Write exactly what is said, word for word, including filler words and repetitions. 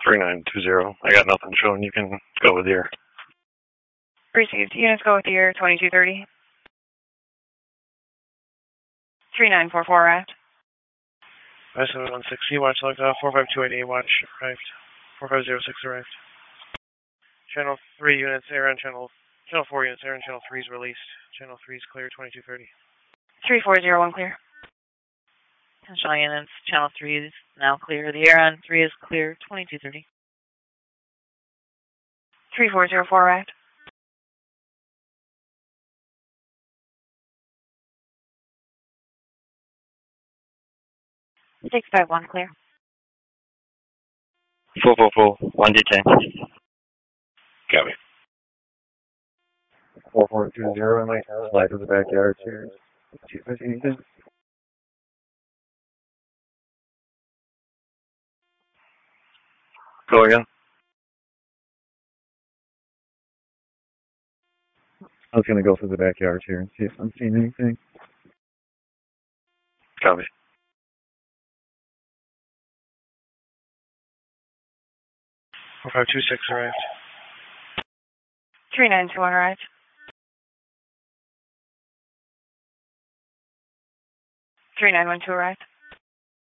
three nine two zero. I got nothing showing. You can go with your. Received. Units go with your twenty-two thirty. three nine four four arrived. five seven one six, C-Watch logged off. four five two eight A-Watch arrived. four five zero six arrived. Channel three units, air on channel, channel four units, air on channel three is released. Channel three is clear, twenty-two thirty. three four zero one clear. Attention units, channel three is now clear. The air on three is clear, twenty-two thirty. three four zero four arrived. six five one clear. four four four, one detain. Copy. four four two zero, I might slide to the backyard here. See if I see anything. Go again. I was going to go through the backyard here and see if I'm seeing anything. Copy. four five two six arrived. three nine two one arrived. three nine one two arrived.